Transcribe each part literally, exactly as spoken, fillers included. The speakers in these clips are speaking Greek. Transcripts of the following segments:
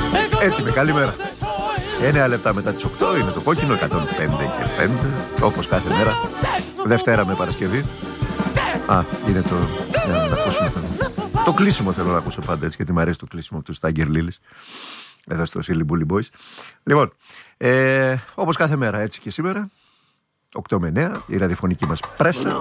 Έτοιμη, καλημέρα. Εννέα λεπτά μετά τις οκτώ είναι το κόκκινο εκατόν πέντε και πέντε, όπως κάθε μέρα. Δευτέρα με Παρασκευή. Α, είναι το. Για να ακούσουμε το... το κλείσιμο θέλω να ακούσω πάντα έτσι, γιατί μου αρέσει το κλείσιμο του Στάγκερ Λίλης. Εδώ στο Silly Bully Boys. Λοιπόν, ε, όπως κάθε μέρα, έτσι και σήμερα, οκτώ με εννέα, η ραδιοφωνική μας πρέσα.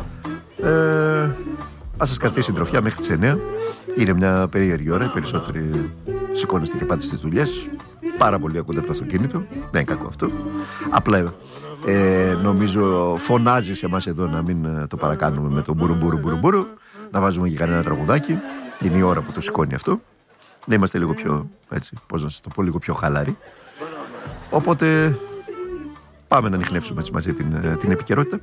Ε, ας σας κρατήσει συντροφιά μέχρι τις εννέα. Είναι μια περίεργη ώρα, οι περισσότεροι σηκώνεστε και πάτε στις δουλειές. Πάρα πολύ ακούτε από το αυτοκίνητο. Δεν είναι κακό αυτό. Απλά ε, νομίζω φωνάζει σε εμάς εδώ να μην το παρακάνουμε με το μπουρου μπουρου μπουρου μπουρου. Να βάζουμε και κανένα τραγουδάκι. Είναι η ώρα που το σηκώνει αυτό. Να είμαστε λίγο πιο, έτσι, πώς να σας το πω, λίγο πιο χαλαροί. Οπότε πάμε να ανιχνεύσουμε έτσι μαζί την, την επικαιρότητα.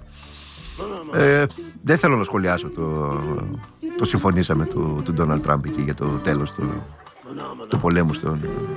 Ε, δεν θέλω να σχολιάσω το, το συμφωνήσαμε του, του Ντόναλντ Τραμπ εκεί για το τέλος του, του πολέμου στον,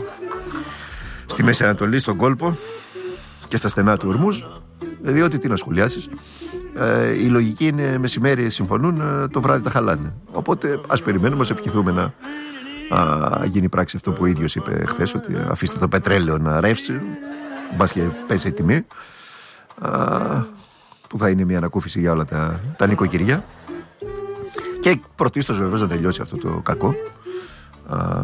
στη Μέση Ανατολή, στον κόλπο και στα στενά του Ορμούζ, διότι τι να σχολιάσεις. Ε, η λογική είναι μεσημέρι συμφωνούν, το βράδυ τα χαλάνε. Οπότε ας περιμένουμε, ας ευχηθούμε να α, γίνει πράξη αυτό που ο ίδιος είπε χθες, ότι αφήστε το πετρέλαιο να ρεύσει, μπας και πέσει η τιμή, α, που θα είναι μια ανακούφιση για όλα τα, τα νοικοκυριά. Και πρωτίστως βεβαίως να τελειώσει αυτό το κακό, α,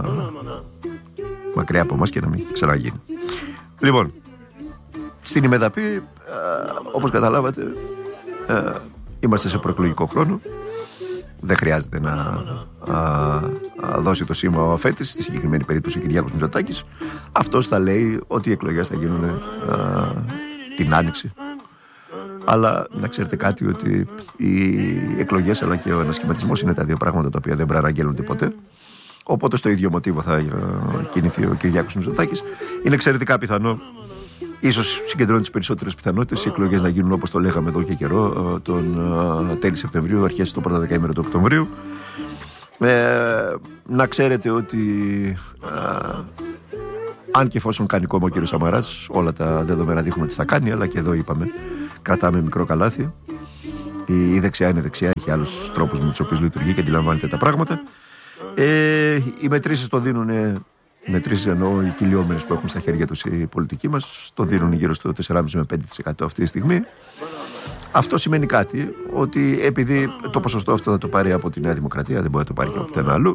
μακριά από εμάς και να μην ξαναγίνει. Λοιπόν, στην ημεδαπή, όπως καταλάβατε, α, είμαστε σε προεκλογικό χρόνο. Δεν χρειάζεται να α, α, δώσει το σήμα ο αφέτης, στη συγκεκριμένη περίπτωση ο Κυριάκος Μητσοτάκης. Αυτός θα λέει ότι οι εκλογές θα γίνουν α, την Άνοιξη. Αλλά να ξέρετε κάτι, ότι οι εκλογές αλλά και ο ανασχηματισμός είναι τα δύο πράγματα τα οποία δεν παραγγέλνονται ποτέ. Οπότε στο ίδιο μοτίβο θα κινηθεί ο Κυριάκος Μητσοτάκης. Είναι εξαιρετικά πιθανό, ίσως συγκεντρώνει τις περισσότερες πιθανότητες, οι εκλογές να γίνουν όπως το λέγαμε εδώ και καιρό, τον τέλη Σεπτεμβρίου, αρχές το πρώτο δεκαήμερο του Οκτωβρίου. Ε, να ξέρετε ότι α, αν και εφόσον κάνει κόμμα ο κ. Σαμαράς, όλα τα δεδομένα δείχνουν ότι θα κάνει, αλλά και εδώ είπαμε, κρατάμε μικρό καλάθι. Η, η δεξιά είναι δεξιά, έχει άλλους τρόπους με τους οποίους λειτουργεί και αντιλαμβάνεται τα πράγματα. Ε, οι μετρήσεις το δίνουν, οι μετρήσεις εννοώ οι κυλιόμενες που έχουν στα χέρια τους οι πολιτικοί μας, το δίνουν γύρω στο τέσσερα κόμμα πέντε με πέντε τοις εκατό αυτή τη στιγμή. Αυτό σημαίνει κάτι, ότι επειδή το ποσοστό αυτό θα το πάρει από τη Νέα Δημοκρατία, δεν μπορεί να το πάρει και από πουθενά αλλού.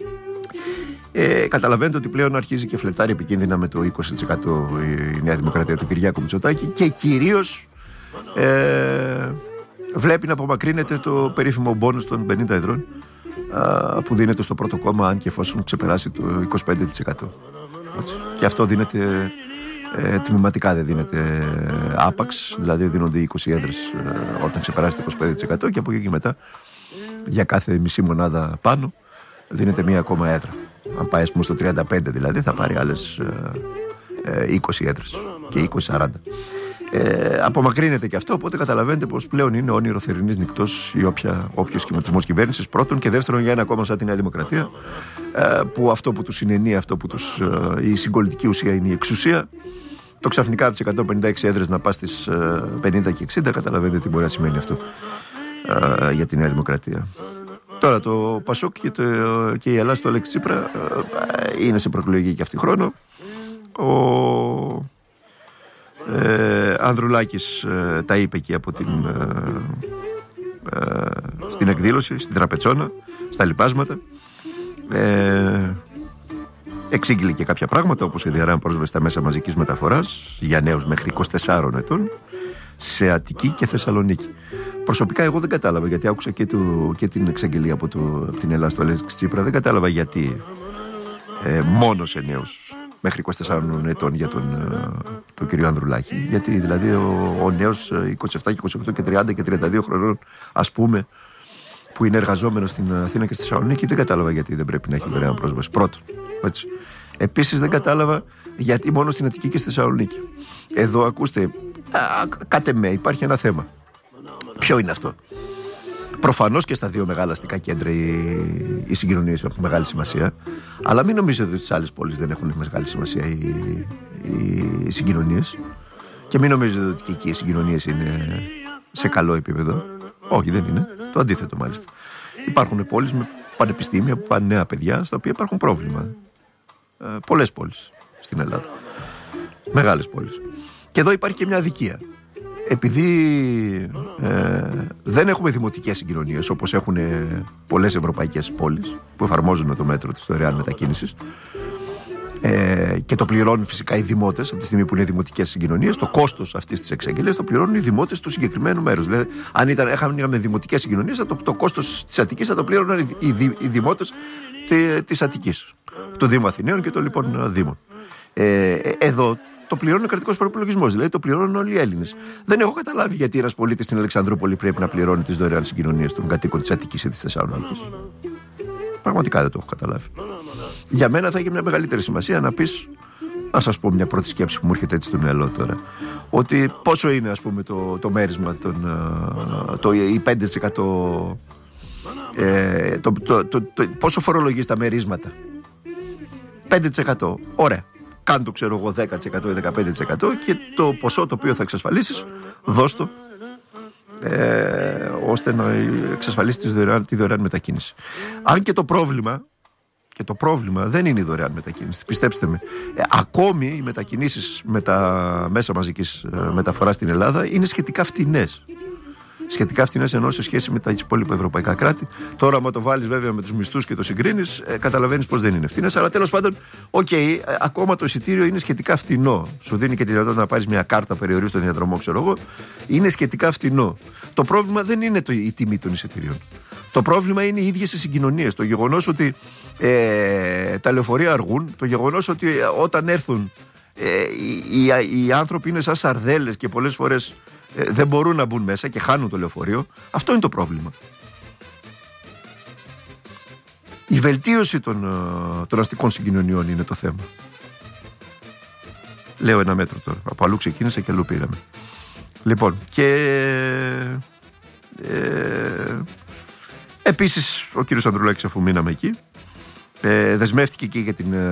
Ε, καταλαβαίνετε ότι πλέον αρχίζει και φλερτάρει επικίνδυνα με το είκοσι τοις εκατό η Νέα Δημοκρατία του Κυριάκου Μητσοτάκη και κυρίως ε, βλέπει να απομακρύνεται το περίφημο μπόνους των πενήντα εδρών α, που δίνεται στο πρώτο κόμμα, αν και εφόσον ξεπεράσει το είκοσι πέντε τοις εκατό. Έτσι. Και αυτό δίνεται ε, τμηματικά, δεν δίνεται άπαξ, δηλαδή δίνονται είκοσι έδρες ε, όταν ξεπεράσει το είκοσι πέντε τοις εκατό και από εκεί και μετά για κάθε μισή μονάδα πάνω δίνεται μία ακόμα έδρα. Αν πάει, ας πούμε, στο τριάντα πέντε δηλαδή, θα πάρει άλλες ε, ε, είκοσι έδρες και είκοσι σαράντα. Ε, απομακρύνεται και αυτό, οπότε καταλαβαίνετε πως πλέον είναι όνειρο θερινής νυχτός ή όποιος σχηματισμός κυβέρνησης. Πρώτον, και δεύτερον, για ένα κόμμα σαν τη Νέα Δημοκρατία, ε, που αυτό που τους συνενεί, αυτό που τους, ε, η συγκολητική ουσία είναι η εξουσία. Το ξαφνικά από τις εκατόν πενήντα έξι έδρες να πας στις ε, πενήντα και εξήντα, καταλαβαίνετε τι μπορεί να σημαίνει αυτό ε, για τη Νέα Δημοκρατία. Τώρα το Πασόκ και, το, και η Ελλάδα στο Αλέξη Τσίπρα ε, είναι σε προεκλογική και αυτή χρόνο. Ο ε, Ανδρουλάκης ε, τα είπε εκεί από την, ε, ε, στην εκδήλωση, στην Τραπετσόνα, στα λοιπάσματα. Ε, εξήγηλε και κάποια πράγματα, όπως η διαρρέαν πρόσβαση στα μέσα μαζικής μεταφοράς για νέους μέχρι είκοσι τεσσάρων ετών σε Αττική και Θεσσαλονίκη. Προσωπικά εγώ δεν κατάλαβα, γιατί άκουσα και, το, και την εξαγγελία από, το, από την Ελλάδα στο Αλέξη Τσίπρα, δεν κατάλαβα γιατί ε, μόνο σε νέους μέχρι είκοσι τεσσάρων ετών για τον, τον κύριο Ανδρουλάκη. Γιατί δηλαδή ο, ο νέος είκοσι επτά και είκοσι οκτώ και τριάντα και τριάντα δύο χρονών, ας πούμε, που είναι εργαζόμενος στην Αθήνα και στη Θεσσαλονίκη, δεν κατάλαβα γιατί δεν πρέπει να έχει δωρεάν πρόσβαση. Πρώτον. Έτσι. Επίσης δεν κατάλαβα γιατί μόνο στην Αττική και στη Θεσσαλονίκη. Εδώ ακούστε, κάτε με, υπάρχει ένα θέμα. Ποιο είναι αυτό? Προφανώς και στα δύο μεγάλα αστικά κέντρα οι, οι συγκοινωνίες έχουν μεγάλη σημασία, αλλά μην νομίζετε ότι στις άλλες πόλεις δεν έχουν μεγάλη σημασία οι, οι, οι συγκοινωνίες, και μην νομίζετε ότι και εκεί οι συγκοινωνίες είναι σε καλό επίπεδο. Όχι, δεν είναι. Το αντίθετο μάλιστα. Υπάρχουν πόλεις με πανεπιστήμια που πάνε νέα παιδιά, στα οποία υπάρχουν πρόβλημα. ε, πολλές πόλεις στην Ελλάδα. Μεγάλες πόλεις. Και εδώ υπάρχει και μια αδικία. Επειδή ε, δεν έχουμε δημοτικές συγκοινωνίες όπως έχουν πολλές ευρωπαϊκές πόλεις που εφαρμόζουν το μέτρο της δωρεάν μετακίνησης, ε, και το πληρώνουν φυσικά οι δημότες από τη στιγμή που είναι δημοτικές συγκοινωνίες, το κόστος αυτής της εξαγγελίας το πληρώνουν οι δημότες του συγκεκριμένου μέρους. Δηλαδή, αν ήταν, είχαμε δημοτικές συγκοινωνίες, το, το κόστος της Αττικής θα το πλήρωναν οι, οι, οι δημότες της Αττικής, του Δήμου Αθηναίων και των λοιπόν Δήμων. Ε, εδώ το πληρώνει ο κρατικός προϋπολογισμός, δηλαδή το πληρώνουν όλοι οι Έλληνες. Δεν έχω καταλάβει γιατί ένας πολίτης στην Αλεξανδρούπολη πρέπει να πληρώνει τις δωρεάν συγκοινωνίες των κατοίκων της Αττικής ή της Θεσσαλονίκης. Πραγματικά δεν το έχω καταλάβει. Για μένα θα είχε μια μεγαλύτερη σημασία να πεις, να σας πω μια πρώτη σκέψη που μου έρχεται έτσι στο μυαλό τώρα, ότι πόσο είναι, ας πούμε, το, το μέρισμα, των, το, οι πέντε τοις εκατό, ε, το, το, το, το, πόσο φορολογείς τα μερίσματα. πέντε τοις εκατό, ωραία. Κάν το, ξέρω εγώ, δέκα τοις εκατό ή δεκαπέντε τοις εκατό και το ποσό το οποίο θα εξασφαλίσεις, δώσ' το, ε, ώστε να εξασφαλίσεις τη δωρεάν, τη δωρεάν μετακίνηση. Αν και το πρόβλημα, και το πρόβλημα δεν είναι η δωρεάν μετακίνηση, πιστέψτε με. Ε, ακόμη οι μετακινήσεις με τα μέσα μαζικής ε, μεταφοράς στην Ελλάδα είναι σχετικά φτηνές. Σχετικά φτηνές ενώ σε σχέση με τα υπόλοιπα ευρωπαϊκά κράτη. Τώρα, άμα το βάλεις βέβαια με τους μισθούς και το συγκρίνεις, ε, καταλαβαίνεις πως δεν είναι φτηνές. Αλλά τέλος πάντων, οκ, okay, ε, ακόμα το εισιτήριο είναι σχετικά φτηνό. Σου δίνει και τη δυνατότητα να πάρεις μια κάρτα περιορίου στον διαδρομό, ξέρω εγώ. Είναι σχετικά φτηνό. Το πρόβλημα δεν είναι το, η τιμή των εισιτήριων. Το πρόβλημα είναι οι ίδιες οι συγκοινωνίες. Το γεγονός ότι ε, τα λεωφορεία αργούν, το γεγονός ότι ε, όταν έρθουν ε, οι, οι, οι άνθρωποι είναι σαν σαρδέλες και πολλές φορές ε, δεν μπορούν να μπουν μέσα και χάνουν το λεωφορείο. Αυτό είναι το πρόβλημα. Η βελτίωση των, των αστικών συγκοινωνιών είναι το θέμα. Λέω ένα μέτρο τώρα. Από αλλού ξεκίνησα και αλλού πήραμε. Λοιπόν, και ε, επίσης ο κύριος Ανδρουλάκης, αφού μείναμε εκεί, ε, δεσμεύτηκε και για την ε,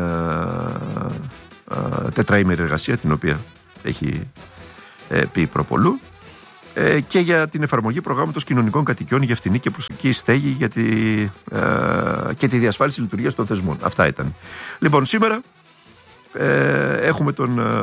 ε, τετραήμερη εργασία, την οποία έχει ε, πει προπολού, ε, και για την εφαρμογή προγράμματος κοινωνικών κατοικιών για φτηνή και προσωπική στέγη για τη, ε, και τη διασφάλιση λειτουργίας των θεσμών. Αυτά ήταν. Λοιπόν, σήμερα ε, έχουμε τον, ε,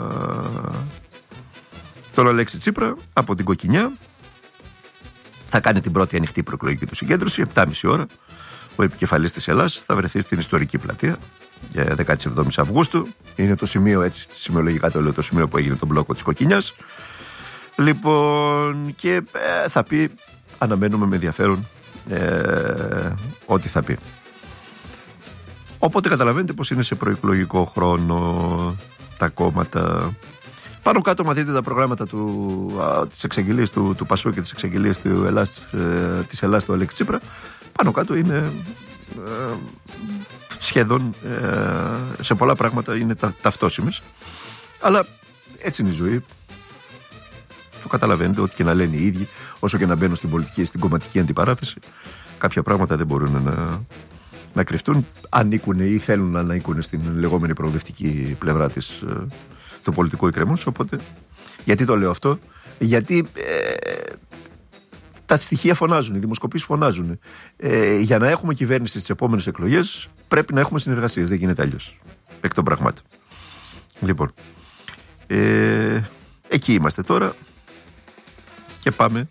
τον Αλέξη Τσίπρα από την Κοκκινιά. Θα κάνει την πρώτη ανοιχτή προεκλογική του συγκέντρωση, επτά και μισή ώρα. Ο επικεφαλής της Ελλάδας θα βρεθεί στην ιστορική πλατεία για δεκαεπτά Αυγούστου. Είναι το σημείο, έτσι, σημειολογικά το λέω, το σημείο που έγινε τον μπλόκο της Κοκκινιάς. Λοιπόν, και ε, θα πει, αναμένουμε με ενδιαφέρον ε, ό,τι θα πει. Οπότε καταλαβαίνετε πως είναι σε προεκλογικό χρόνο τα κόμματα. Πάνω κάτω, μα δείτε τα προγράμματα του, α, της εξαγγελίας του, του Πασό και της εξαγγελίας του Ελλάς, ε, της Ελλάς του Αλέξη Τσίπρα, πάνω κάτω είναι ε, σχεδόν ε, σε πολλά πράγματα είναι τα, ταυτόσιμες. Αλλά έτσι είναι η ζωή. Το καταλαβαίνετε, ό,τι και να λένε οι ίδιοι, όσο και να μπαίνουν στην πολιτική, στην κομματική αντιπαράθεση, κάποια πράγματα δεν μπορούν να, να κρυφτούν. Ανήκουν ή θέλουν να ανήκουν στην λεγόμενη προοδευτική πλευρά της, του πολιτικού εκκρεμούς. Οπότε, γιατί το λέω αυτό? Γιατί ε, τα στοιχεία φωνάζουν, οι δημοσκοπήσεις φωνάζουν. Ε, για να έχουμε κυβέρνηση στις επόμενες εκλογές πρέπει να έχουμε συνεργασίες. Δεν γίνεται αλλιώς. Εκ των πραγμάτων. Λοιπόν, ε, εκεί είμαστε τώρα και πάμε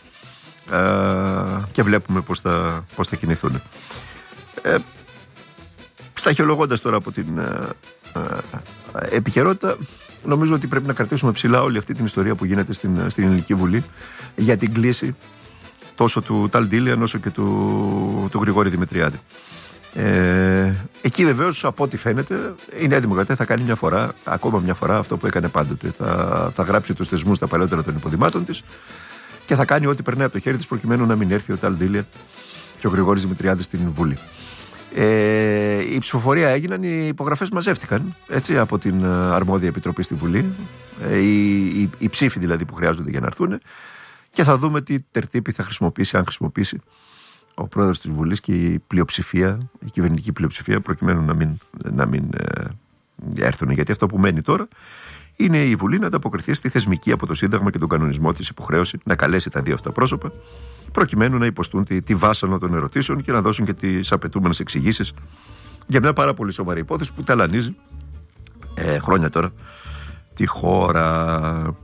ε, και βλέπουμε πώς θα, πώς θα κινηθούν. Ε, σταχυολογώντας τώρα από την ε, ε, επικαιρότητα, νομίζω ότι πρέπει να κρατήσουμε ψηλά όλη αυτή την ιστορία που γίνεται στην, στην Ελληνική Βουλή για την κλίση τόσο του Ταλντίλιαν όσο και του, του Γρηγόρη Δημητριάδη. Ε, εκεί βεβαίως, από ό,τι φαίνεται, η Νέα Δημοκρατία θα κάνει μια φορά, ακόμα μια φορά, αυτό που έκανε πάντοτε. Θα, θα γράψει τους θεσμούς στα παλαιότερα των υποδημάτων της και θα κάνει ό,τι περνάει από το χέρι της προκειμένου να μην έρθει ο Ταλντίλιαν και ο Γρηγόρης Δημητριάδης στην Βουλή. Ε, η ψηφοφορία έγιναν, οι υπογραφές μαζεύτηκαν, έτσι, από την αρμόδια επιτροπή στη Βουλή, ε, οι, οι, οι ψήφοι δηλαδή που χρειάζονται για να έρθουν, και θα δούμε τι τερτύπη θα χρησιμοποιήσει, αν χρησιμοποιήσει ο πρόεδρος της Βουλής και η πλειοψηφία, η κυβερνητική πλειοψηφία, προκειμένου να μην, να μην ε, έρθουν. Γιατί αυτό που μένει τώρα είναι η Βουλή να ανταποκριθεί στη θεσμική από το Σύνταγμα και τον κανονισμό της υποχρέωση να καλέσει τα δύο αυτά πρόσωπα, προκειμένου να υποστούν τη, τη βάσανο των ερωτήσεων και να δώσουν και τις απαιτούμενες εξηγήσεις για μια πάρα πολύ σοβαρή υπόθεση που ταλανίζει ε, χρόνια τώρα τη χώρα.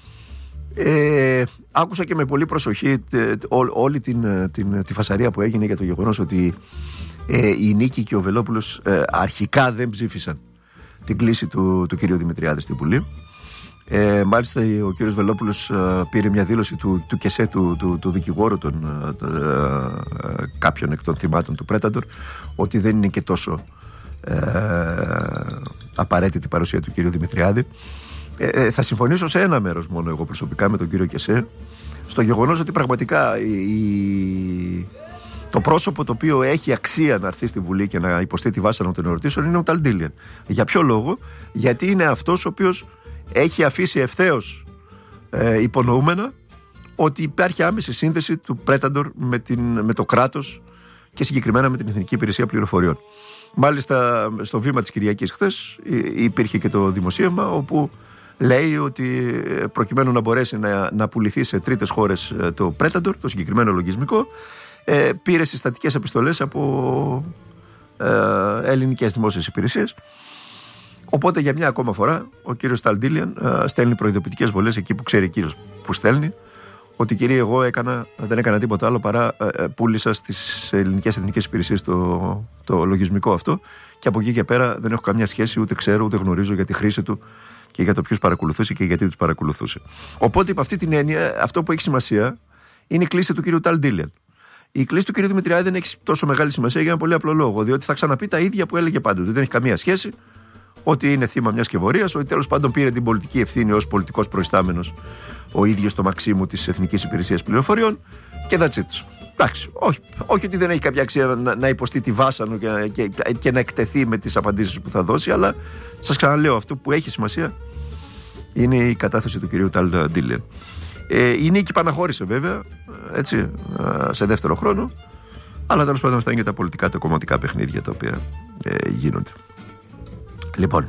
Ε, άκουσα και με πολύ προσοχή τε, ό, όλη την, την, τη φασαρία που έγινε για το γεγονός ότι ε, η Νίκη και ο Βελόπουλος ε, αρχικά δεν ψήφισαν την κλίση του, του κυρίου Δημητριάδη στην Βουλή. Ε, μάλιστα ο κύριος Βελόπουλος ε, πήρε μια δήλωση του, του ΚΕΣΕ, του, του, του δικηγόρου των ε, ε, κάποιων εκ των θυμάτων του Πρέταντορ, ότι δεν είναι και τόσο ε, απαραίτητη η παρουσία του κύριου Δημητριάδη. Ε, ε, θα συμφωνήσω σε ένα μέρος μόνο εγώ προσωπικά με τον κύριο ΚΕΣΕ, στο γεγονός ότι πραγματικά η, η, το πρόσωπο το οποίο έχει αξία να έρθει στη Βουλή και να υποστεί τη βάσανο των ερωτήσεων είναι ο Ταλντίλιαν. Για ποιο λόγο? Γιατί είναι αυτός ο οποίος έχει αφήσει ευθέως ε, υπονοούμενα ότι υπάρχει άμεση σύνδεση του Πρέταντορ με, την, με το κράτος και συγκεκριμένα με την Εθνική Υπηρεσία Πληροφοριών. Μάλιστα στο βήμα της Κυριακής χθες υπήρχε και το δημοσίευμα όπου λέει ότι προκειμένου να μπορέσει να, να πουληθεί σε τρίτες χώρες το Πρέταντορ, το συγκεκριμένο λογισμικό, ε, πήρε συστατικές επιστολές από ε, ελληνικές δημόσιες υπηρεσίες. Οπότε για μια ακόμα φορά ο κύριος Ταλντίλιαν ε, στέλνει προειδοποιητικές βολές εκεί που ξέρει εκείνος που στέλνει, ότι κύριε εγώ έκανα, δεν έκανα τίποτα άλλο παρά ε, πούλησα στις ελληνικές εθνικές υπηρεσίες το, το λογισμικό αυτό και από εκεί και πέρα δεν έχω καμιά σχέση, ούτε ξέρω ούτε γνωρίζω για τη χρήση του και για το ποιους παρακολουθούσε και γιατί τους παρακολουθούσε. Οπότε υπ' αυτή την έννοια αυτό που έχει σημασία είναι η κλίση του κύριου Ταλντίλιαν. Η κλίση του κύριου Δημητριάδη δεν έχει τόσο μεγάλη σημασία για ένα πολύ απλό λόγο, διότι θα ξαναπεί τα ίδια που έλεγε πάντοτε. Δεν έχει καμία σχέση, ότι είναι θύμα μιας σκευωρίας, ότι τέλος πάντων πήρε την πολιτική ευθύνη ως πολιτικός προϊστάμενος ο ίδιος το Μαξίμου της Εθνικής Υπηρεσίας Πληροφοριών και that's it. Εντάξει, όχι, όχι ότι δεν έχει κάποια αξία να, να υποστεί τη βάσανο και, και, και να εκτεθεί με τις απαντήσεις που θα δώσει, αλλά σας ξαναλέω, αυτό που έχει σημασία είναι η κατάθεση του κυρίου Ταλντίλιαν. Ε, η Νίκη παναχώρησε βέβαια, έτσι, σε δεύτερο χρόνο, αλλά τέλος πάντων αυτά είναι και τα πολιτικά, τα κομματικά παιχνίδια τα οποία ε, γίνονται. Λοιπόν,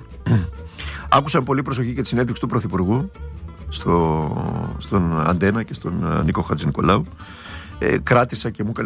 άκουσα πολύ προσοχή και τη συνέντευξη του Πρωθυπουργού στο, στον Αντένα και στον Νίκο Χατζηνικολάου. Ε, κράτησα και μου